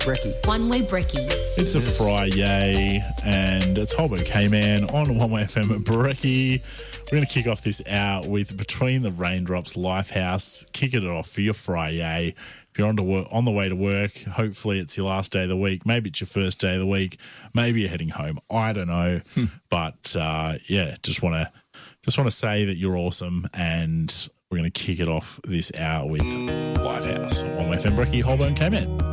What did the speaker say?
Brekkie. One Way Brekkie. It's a Friday and it's Holbo K-Man on One Way FM at Brekkie. We're going to kick off this hour with Between the Raindrops Lifehouse. Kicking it off for your Friday. If you're on the way to work, hopefully it's your last day of the week. Maybe it's your first day of the week. Maybe you're heading home. I don't know. But, just want to say that you're awesome, and we're going to kick it off this hour with Lifehouse. One Way FM, Brekkie, Holbo and K-Man.